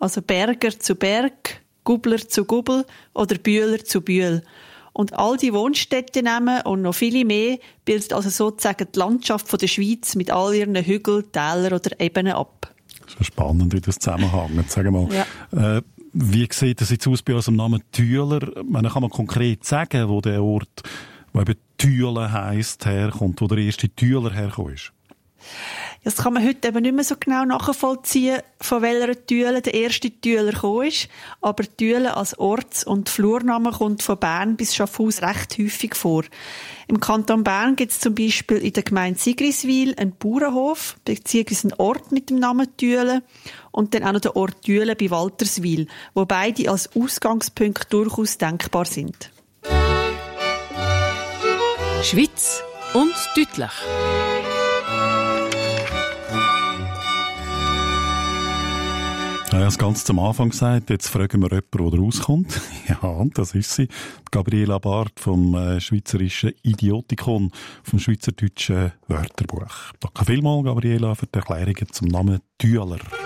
also Berger zu Berg, Gubler zu Gubel oder Bühler zu Bühl. Und all die Wohnstädtenamen und noch viele mehr bildet also sozusagen die Landschaft von der Schweiz mit all ihren Hügeln, Tälern oder Ebenen ab. Das ist spannend, wie das zusammenhängt. Sag mal, ja. Wie sieht das jetzt aus bei unserem Namen Thüler? Kann man konkret sagen, wo der Ort, der eben Thüle heisst, herkommt, wo der erste Thüler hergekommen ist? Das kann man heute eben nicht mehr so genau nachvollziehen, von welcher Thüle der erste Thüler gekommen ist. Aber Thüle als Orts- und Flurname kommt von Bern bis Schaffhaus recht häufig vor. Im Kanton Bern gibt es zum Beispiel in der Gemeinde Sigriswil einen Bauernhof, beziehungsweise einen Ort mit dem Namen Thüle. Und dann auch noch der Ort Thüle bei Walterswil, wo beide als Ausgangspunkt durchaus denkbar sind. Schweiz und deutlich. Ich habe es ganz zum Anfang gesagt, jetzt fragen wir jemanden, der rauskommt. Ja, und das ist sie. Gabriela Barth vom schweizerischen Idiotikon, vom schweizerdeutschen Wörterbuch. Danke vielmals, Gabriela, für die Erklärungen zum Namen Thüler.